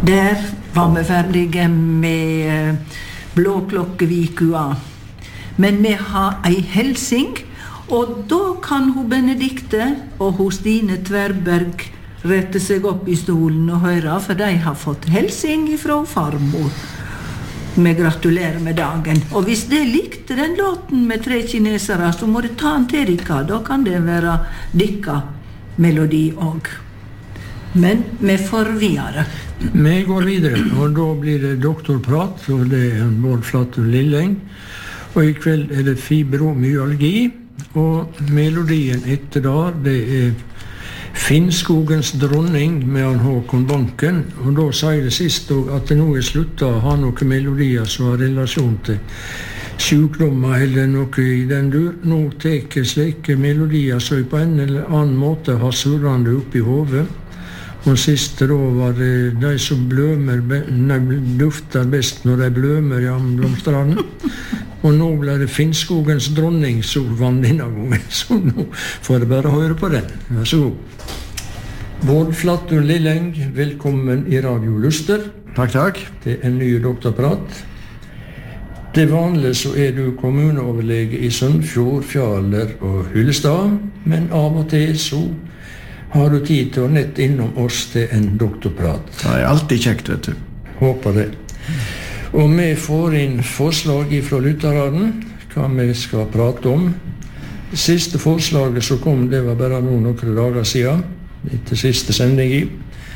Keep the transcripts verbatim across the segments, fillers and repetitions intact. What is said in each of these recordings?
Der var vi ferdige med Blåklokkevikua. Men vi har ei helsing, og da kan hun Benedikte og hun Stine Tverberg rette seg opp i stolen og høre, for de har fått helsing fra farmor. Vi gratulerer med dagen. Og hvis de likte den låten med tre kinesere, så må det ta den til dere. Da kan det være dikka melodi også. Men vi får videre. Vi går videre, og da blir det doktorprat, og det er Bård Flattur Lilleng. Og i kveld er det fibromyalgi, og melodien etter da, det er Finnskogens dronning med han Håkon Banken, og da sier det sist at det nå er sluttet å ha noen melodier som har relasjon til sykdommer eller noe i den dur. Nå teker slike melodier så på en eller annen måte har surrende opp i hodet. Og siste da var det de som blømer, nei, dufter best når de blømer i amblomstranden. Og nå ble det Finnskogens dronning som vann denne gangen, så nå får jeg bare høre på den. Vær så god. Bård Flattur Lilleng, velkommen i Radio Luster. Takk, takk. Det er en ny doktorprat. Til vanlig så er du kommuneoverlege i Sunnfjord, Fjaler og Hyllestad, men av og til så har du tid til å nett innom oss til en doktorprat. Det er alltid kjekt, vet du. Håper det. Og vi får inn forslag fra lytterne, hva vi skal prate om. Det siste forslaget som kom, det var bare noen noen dager siden, etter siste sending i.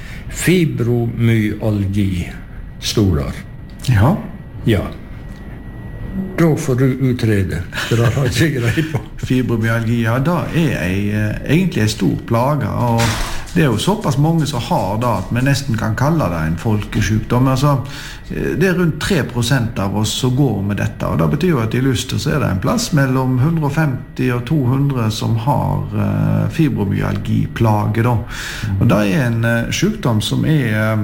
Fibromyalgi, stolar. Ja. Ja. Da får du utrede, for det har jeg ikke greit på. Fibromyalgi, ja, da er jeg egentlig en stor plage, og det er jo såpass mange som har det at vi nesten kan kalle det en folkesykdom. Altså, det er rundt tre prosent av oss som går med dette, og det betyr jo at i Luster så er det en plass mellom hundre og femti og to hundre som har uh, fibromyalgi-plage da. Og det er en uh, sykdom som er... Uh,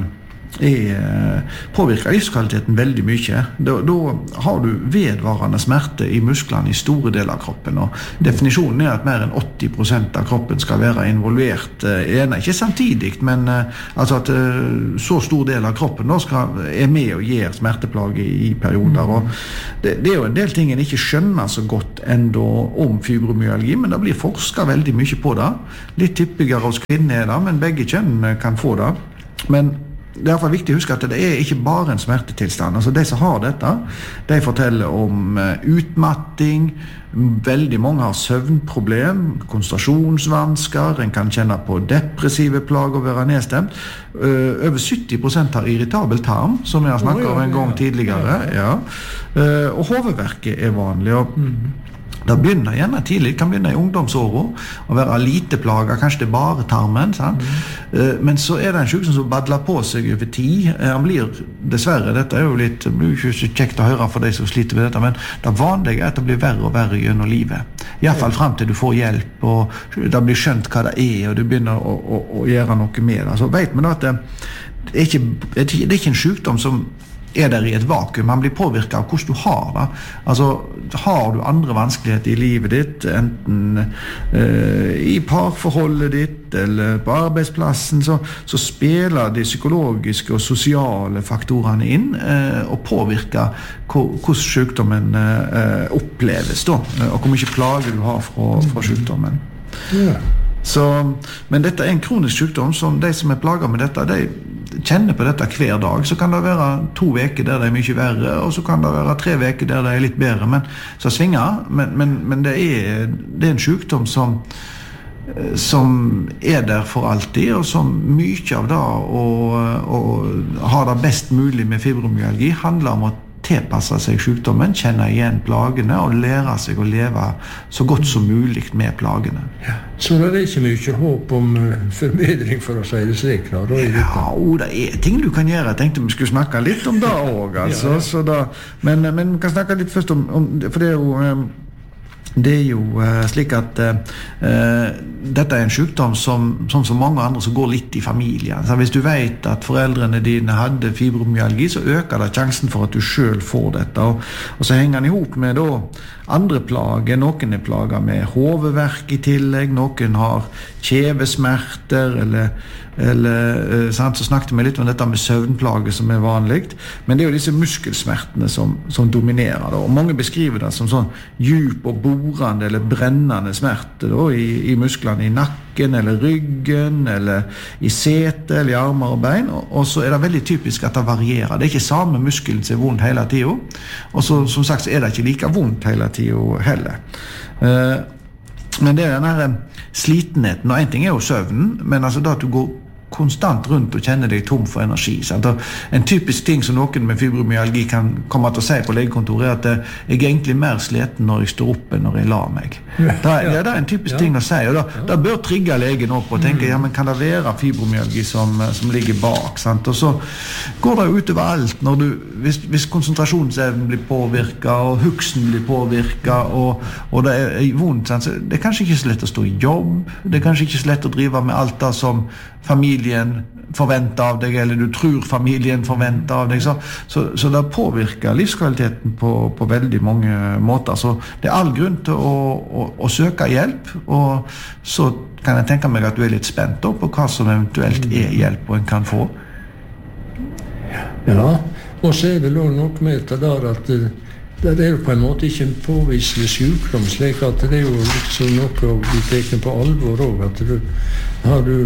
Er, påvirker livskvaliteten veldig mye. Da, da har du vedvarende smerte i musklene i store deler av kroppen, og definisjonen er at mer enn åtti prosent av kroppen skal være involvert, eh, ikke samtidig, men eh, altså at eh, så stor del av kroppen da skal, er med og gir smerteplage i, i perioder, og det, det er jo en del ting en ikke skjønner så godt enda om fibromyalgi, men det blir forsket veldig mye på det. Litt typigere hos kvinner er det, men begge kjønn kan få det. Men det er i hvert fall viktig å huske at det er ikke bare en smertetilstand. Altså de som har dette, de forteller om utmatting, veldig mange har søvnproblem, konsentrasjonsvansker, en kan kjenne på depressive plager og være nedstemt. Uh, over sytti prosent har irritabel tarm, som jeg har snakket om en gang tidligere. Ja. Uh, og hovedverket er vanlig, og det begynner gjerne tidlig, det kan begynne i ungdomsåret, å være lite plager, kanskje det er bare tarmen, sant? Mm. Men så er det en sykdom som badler på seg over tid. Han blir, dessverre, dette er jo litt, det blir ikke så kjekt å høre for de som sliter med dette, men det vanlige er at det blir verre og verre gjennom livet. I hvert fall frem til du får hjelp, og det blir skjønt hva det er, og du begynner å, å, å gjøre noe med det. Så vet man at det, det, er ikke, det er ikke en sykdom som er der i et vakuum. Man blir påvirket av hvordan du har det. Altså, har du andre vanskeligheter i livet ditt, enten uh, i parforholdet ditt eller på arbeidsplassen, så, så spiller de psykologiske og sosiale faktorene inn uh, og påvirker hvordan sykdommen uh, oppleves da, og hvor mye plage du har fra, fra sykdommen. Ja. Så, men dette er en kronisk sykdom som de som er plaget med dette, de kjenner på dette hver dag. Så kan det være to veker der det er mye verre, og så kan det være tre veker der det er litt bedre, men så svinger. Men, men, men det, er, det er en sykdom som, som er der for alltid, og som mye av det å, å ha det best mulig med fibromyalgi handler om å tilpasse seg sykdommen, kjenne igjen plagene og lære seg å leve så godt som mulig med plagene. Ja. Så det er ikke mye håp om forbedring for å si det slik? Da, da er ja, og det er ting du kan gjøre. Jeg tenkte vi skulle snakke litt om det også, altså. Ja, ja. Så da, men, men vi kan snakke litt først om, om for det er jo Det er jo uh, slik at uh, uh, dette er en sykdom som, som så mange andre som går litt i familien. Så hvis du vet at foreldrene dine hadde fibromyalgi, så øker det sjansen for at du selv får dette. Og, og så henger den ihop med da, andre plager. Noen er plager med hovedverk i tillegg, noen har kjevesmerter eller eller sant, så snakket vi litt om dette med søvnplager som er vanligt, men det er jo disse muskelsmertene som, som dominerer da. Og mange beskriver det som sånn djup og borende eller brennende smerte da, i, i musklene i nakken eller ryggen eller i setet eller i armer og bein, og, og så er det veldig typisk at det varierer. Det er ikke samme muskelen som er vondt hele tiden, og så, som sagt så er det ikke like vondt hele tiden heller. Uh, men det er den her slitenheten, og en ting er jo søvnen, men altså da at du går konstant rundt og kjenner deg tom for energi. Sant? En typisk ting som noen med fibromyalgi kan komme til å si på legekontoret er at jeg er egentlig mer sliten når jeg står oppe enn når jeg lar meg. Ja, ja. Det, det er en typisk ja. ting å si, og da, ja. da bør trigge legen opp og tenke, ja, men kan det være fibromyalgi som, som ligger bak? Sant? Og så går det jo utover alt når du, hvis, hvis konsentrasjonsevnen blir påvirket, og huksen blir påvirket, og, og det er vondt, sant? Så det er kanskje ikke så lett å stå i jobb, det er kanskje ikke så lett å drive med alt det som familien forventer av deg, eller du tror familien forventer av deg, så, så, så det påvirker livskvaliteten på, på veldig mange måter, så det er all grunn til å, å, å søke hjelp, og så kan jeg tenke meg at du er litt spent på hva som eventuelt er hjelp og en kan få. Ja, og så er det noe med det der at det er jo på en måte ikke en påviselig sykdom, slik at det er jo liksom noe å bli teken på alvor også, at du har du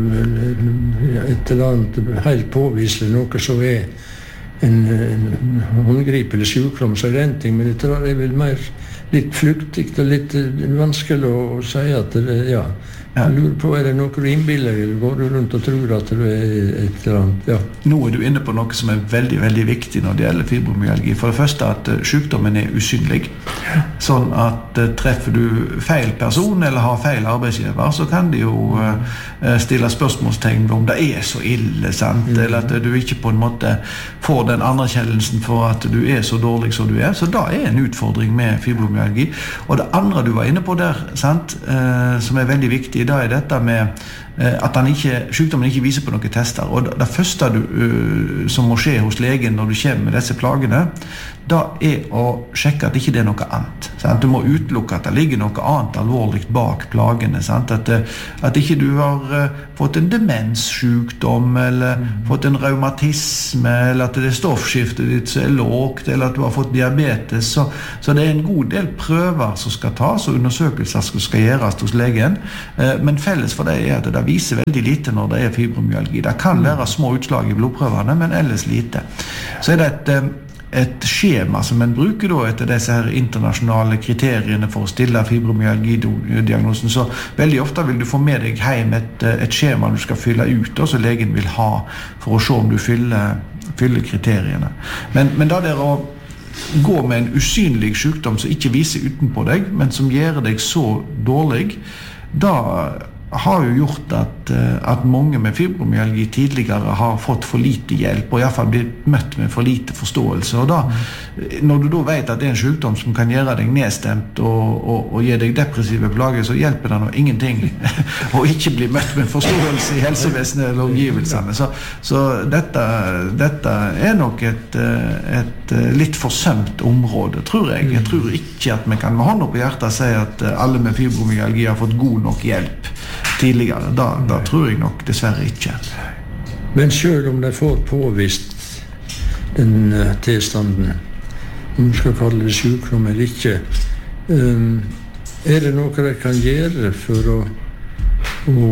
et eller annet helt påviselig, noe som er en, en håndgripelig sykdom, så er det en ting, men det er vel mer litt flyktig og litt vanskelig å si at det, ja, jeg lurer på, er det noe du innbiller, eller går du rundt og tror at du er et eller annet, ja. Nå er du inne på noe som er veldig, veldig viktig når det gjelder fibromyalgi. For det første at sykdommen er usynlig, sånn at treffer du feil person eller har feil arbeidsgiver, så kan de jo uh, stille spørsmålstegn om det er så ille, sant? Mm. Eller at du ikke på en måte får den anerkjennelsen for at du er så dårlig som du er. Så da er en utfordring med fibromyalgi. Og det andre du var inne på der, sant? Uh, som er veldig viktig, da er dette med uh, at han ikke, sykdommen ikke viser på noen tester. Og det, det første du, uh, som må skje hos legen når du kommer med disse plagene, da er å sjekke at ikke det er noe annet. Sant? Du må utelukke at det ligger noe annet alvorlig bak plagene. Sant? At, at ikke du har uh, fått en demenssykdom, eller mm. fått en reumatisme, eller at det er stoffskiftet ditt som er lågt, eller at du har fått diabetes. Så, så det er en god del prøver som skal tas, og undersøkelser som skal gjøres hos legen. Uh, men felles for det er at det viser veldig lite når det er fibromyalgi. Det kan være små utslag i blodprøvene, men ellers lite. Så er det et um, et skjema som en bruker da etter disse her internasjonale kriteriene for å stille fibromyalgi-diagnosen, så veldig ofte vil du få med deg hjem et, et skjema du skal fylle ut, og så legen vil ha for å se om du fyller, fyller kriteriene. Men, men da det er å gå med en usynlig sykdom som ikke viser utenpå deg, men som gjør deg så dårlig, da har jo gjort at, at mange med fibromyalgi tidligere har fått for lite hjelp, og i hvert fall blitt møtt med for lite forståelse. Og da, når du da vet at det er en sykdom som kan gjøre deg nedstemt og, og, og gi deg depressive plager, så hjelper det nå ingenting å ikke bli møtt med forståelse i helsevesenet eller omgivelsene. Så, så dette, dette er nok et, et litt forsømt område, tror jeg. Jeg tror ikke at vi kan med hånda på hjertet si at alle med fibromyalgi har fått god nok hjelp tidligere. Da, da tror jeg nok dessverre ikke. Men selv om de får påvist den uh, tilstanden, om du skal kalle det sykdom eller ikke, um, er det noe de kan gjøre for å, å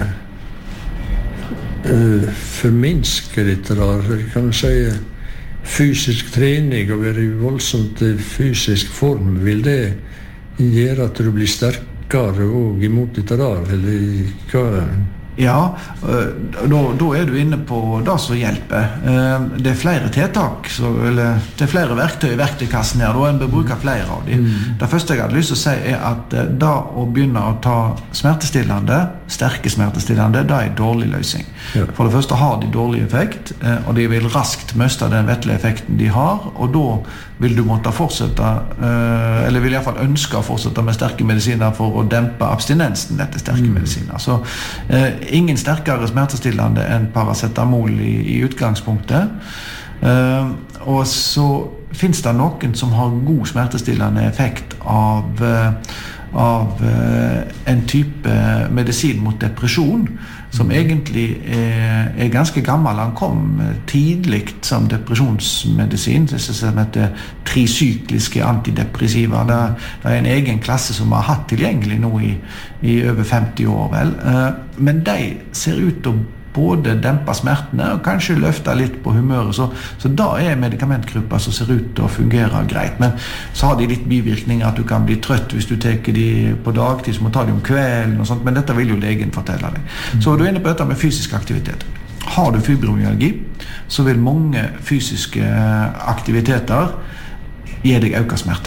uh, forminske dette der? Kan du si fysisk trening og være i voldsomt fysisk form, vil det gjøre at du blir sterk og imot dette der, eller hva? Ja, da, da er du inne på det som hjelper. Det er flere tiltak, så, eller det er flere verktøy i verktøykassen her, og en bør bruke flere av dem. Mm. Det første jeg hadde lyst til å si er at da å begynne å ta smertestillende, sterke smertestillende, det er en dårlig løsning. Ja. For det første har de dårlig effekt, og de vil raskt miste den vettelige effekten de har, og da vil du måtte fortsette, eller vil i hvert fall ønske å fortsette med sterke medisiner for å dempe abstinensen etter sterke mm. medisiner. Så ingen sterkere smertestillende enn paracetamol i, i utgangspunktet. Uh, og så finnes det noen som har god smertestillende effekt av, uh, av uh, en type medisin mot depresjon som egentlig er, er ganske gammel. Han kom tidligt som depresjonsmedisin, det som heter trisykliske antidepressiva. Det, det er en egen klasse som vi har hatt tilgjengelig nå i, i over femti år vel. Men de ser ut til å både dempe smertene og kanskje løfte litt på humøret, så, så da er medikamentgrupper som ser ut til å fungere greit. Men så har de litt bivirkninger, at du kan bli trøtt hvis du teker de på dagtid, så må ta de om kvelden og sånt, men dette vil jo legen fortelle deg. Så du er inne på dette med fysisk aktivitet. Har du fibromyalgi, så vil mange fysiske aktiviteter gi deg økt smerte.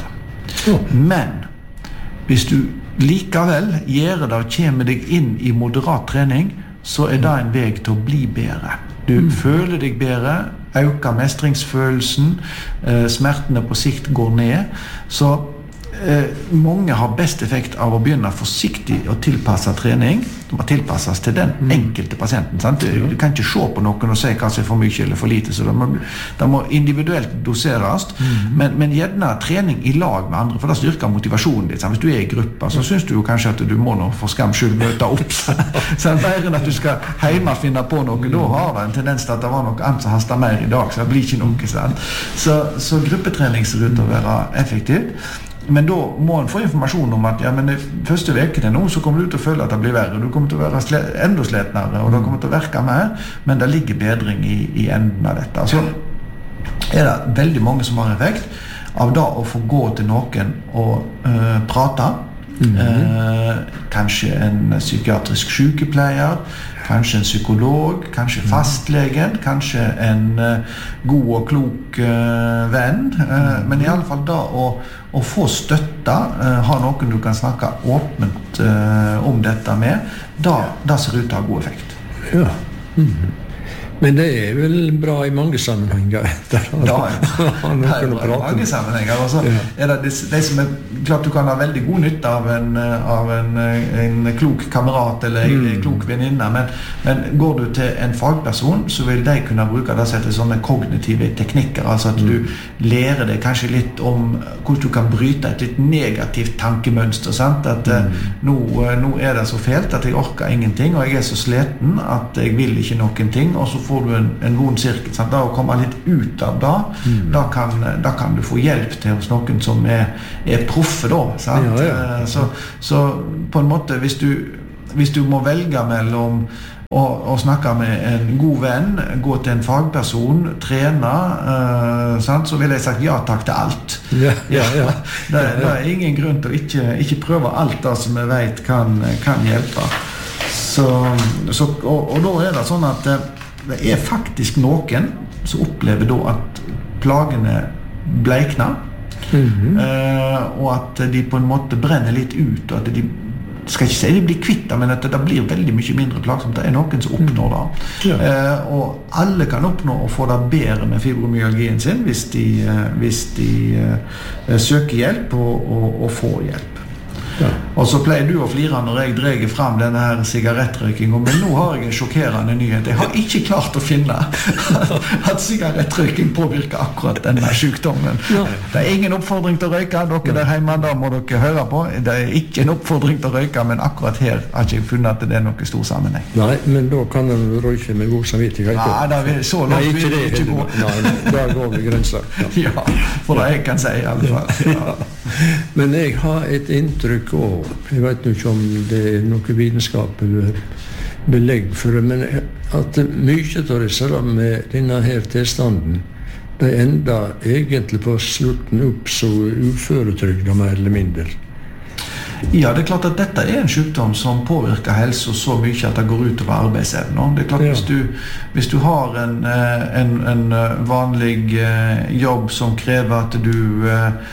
Men hvis du likevel gjør det og kommer deg inn i moderat trening, så er det en vei til å bli bedre. Du mm. føler deg bedre, øker mestringsfølelsen, eh, smertene på sikt går ned, så eh, mange har best effekt av å begynne forsiktig å tilpasse trening. Det må tilpasses til den enkelte pasienten. Sant? Du, du kan ikke se på noen og si hva som er for mye eller for lite, så det må, det må individuelt doseres, mm. men, men gjerne trening i lag med andre, for det styrker motivasjonen ditt. Sant? Hvis du er i grupper, så synes du jo kanskje at du må nå for skams skyld møte opp. Sånn, mer enn at du skal hjemme finne på noe, da har det en tendens til at det var noe annet som hastet mer i dag, så det blir ikke noe. Sant? Så, så gruppetrening ser ut til å være effektivt. Men da må en få informasjon om at ja, men det første vekene nå så kommer du til å føle at det blir verre, du kommer til å være slet, enda sletnere, og det kommer til å virke mer, men det ligger bedring i, i enden av dette. Så er det veldig mange som har effekt av da å få gå til noen og uh, prate, mm-hmm. uh, kanskje en psykiatrisk sykepleier, kanskje en psykolog, kanskje fastlegen, kanskje en uh, god og klok uh, venn, uh, men i alle fall da å, å få støtte, uh, ha noen du kan snakke åpent uh, om dette med, da, da ser det ut til å ha god effekt. Ja. Mm-hmm. Men det er vel bra i mange sammenhenger. Ja, det er bra i mange sammenhenger. Altså, er det de, de som er klart du kan ha veldig god nytte av en, av en, en klok kamerat eller en mm. klok venninne, men, men går du til en fagperson, så vil de kunne bruke det til sånne kognitive teknikker, altså at mm. du lærer deg kanskje litt om hvordan du kan bryte et litt negativt tankemønster, sant? At mm. nå, nå er det så fælt at jeg orker ingenting, og jeg er så sleten at jeg vil ikke noen ting, og så får du en, en vond sirkel, sant? Da å komme litt ut av det, mm. da, kan, da kan du få hjelp til hos noen som er, er proffe da, sant? Ja, ja. Så, så på en måte, hvis du, hvis du må velge mellom å, å snakke med en god venn, gå til en fagperson, trene, uh, sant? Så vil jeg sagt ja takk til alt. Ja, ja, ja. det, det er ingen grunn til å ikke, ikke prøve alt det som jeg vet kan, kan hjelpe. Så, så, og, og da er det sånn at det er faktisk noen som opplever da at plagene bleikner, mm-hmm. uh, og at de på en måte brenner litt ut, og at de skal ikke si de blir kvitt, men at det blir veldig mye mindre plagsomt. Det er noen som oppnår det. Ja. Uh, og alle kan oppnå å få det bedre med fibromyalgien sin hvis de, uh, hvis de uh, søker hjelp og, og, og får hjelp. Ja. Og så pleier du å flire når jeg dreger frem denne her sigarettrøykingen, men nå har jeg en sjokkerende nyhet. Jeg har ikke klart å finne at sigarettrøyking påvirker akkurat denne sykdommen. Ja. Det er ingen oppfordring til å røyke, dere der hjemme, da må dere høre på. Det er ikke en oppfordring til å røyke, men akkurat her har ikke jeg funnet at det er noe stor sammenheng. Nei, men da kan den røyke med god samvittighet. Nei, da vil, så langt Nei, ikke vil det ikke gå. Nei, da går vi grenser. Ja. Ja, for det jeg kan si i alle fall. Ja. Men jeg har et inntrykk av, jeg vet ikke om det er noe vitenskapelig belegg for det, men at mye av det med denne her tilstanden, det enda egentlig på slutten opp så uføretrygda mer eller mindre. Ja, det er klart at dette er en sykdom som påvirker helse så mye at det går ut over arbeidsevnen. Det er klart, ja. hvis, du, hvis du har en, en, en vanlig jobb som krever at du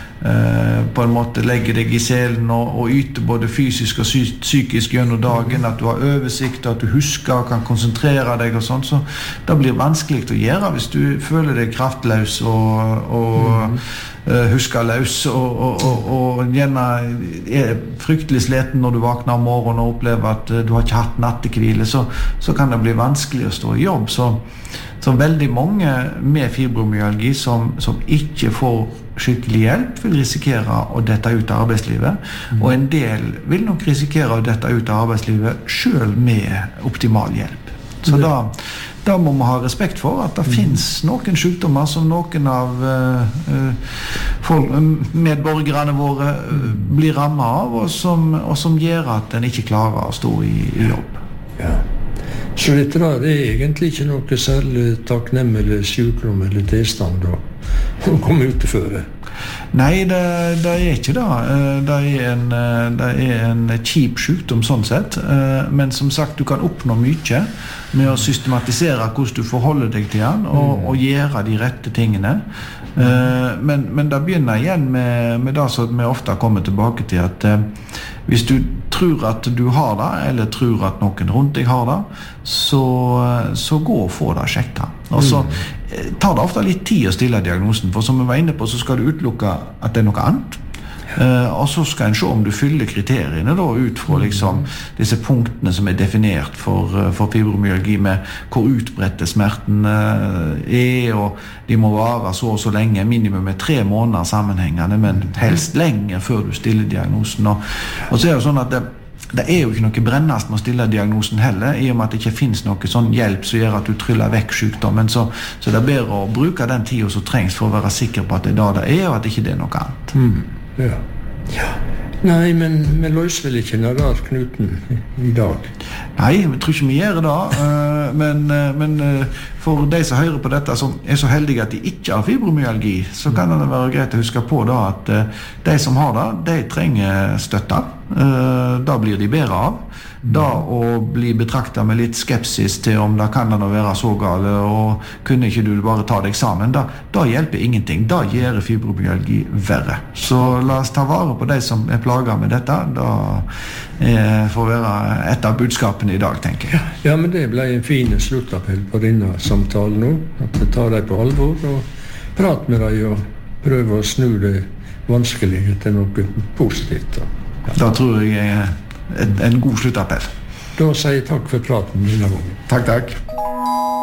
på en måte legger deg i selen og, og yter både fysisk og sy- psykisk gjennom dagen, at du har oversikt, at du husker og kan konsentrere deg og sånt, så det blir vanskelig å gjøre hvis du føler deg kraftløs og, og mm. uh, husker løs og, og, og, og gjerne er fryktelig sliten når du vakner om morgenen og opplever at uh, du har ikke hatt nattekvile, så, så kan det bli vanskelig å stå i jobb. Så, så veldig mange med fibromyalgi som, som ikke får skikkelig hjelp, vil risikere å dette ut av arbeidslivet, mm. og en del vil nok risikere å dette ut av arbeidslivet selv med optimal hjelp. Så da, da må man ha respekt for at det mm. finnes noen sykdommer som noen av uh, uh, folk, medborgerne våre uh, blir rammet av, og som, og som gjør at en ikke klarer å stå i, i jobb. Ja. Så dette da, det er egentlig ikke noe særlig takknemlig sykdom eller tilstand da, å komme ut for det? Nei, det, det er ikke det. Det er en, det er en kjip sykdom sånn sett, men som sagt, du kan oppnå mye med å systematisere hvordan du forholder deg til den, og, og gjøre de rette tingene. Men, men det begynner igjen med, med det som vi ofte kommer tilbake til, at hvis du tror at du har det, eller tror at noen rundt deg har det, så, så gå og få det sjekket. Og så tar det ofte litt tid å stille diagnosen, for som vi var inne på, så skal du utelukke at det er noe annet. Uh, og så skal en se om du fyller kriteriene da, ut fra liksom, disse punktene som er definert for, uh, for fibromyalgi, med hvor utbredte smerten uh, er, og de må vare så og så lenge, minimum med tre måneder sammenhengende, men helst lenger før du stiller diagnosen. Og, og så er det sånn at det, det er jo ikke noe brennast med å stille diagnosen heller, i og med at det ikke finnes noe sånn hjelp som gjør at du tryller vekk sykdommen, så, så det er bedre å bruke den tiden som trengs for å være sikker på at det er det det er, og at det ikke er noe annet. Mm. Ja. Ja. Nei, men vi løser vel ikke den der knuten i dag? Nei, vi tror ikke vi gjør det, men, men for de som hører på dette, som er så heldige at de ikke har fibromyalgi, så kan det være greit å huske på da, at de som har det, de trenger støtte. Da blir de bedre av. Da å bli betraktet med litt skepsis til om det kan det være så gale, og kunne ikke du bare ta deg sammen, da, da hjelper ingenting. Da gjør fibromyalgi verre. Så la oss ta vare på de som er plaget med dette. Da eh, får være et av budskapene i dag, tenker jeg. Ja, ja, men det ble en fin sluttappell på denne samtalen nå. At jeg tar deg på alvor og prater med deg og prøver å snu det vanskelige til noe positivt. Da, ja. Da tror jeg en, en god sluttappell. Da sier jeg takk for praten denne gangen. Takk, takk.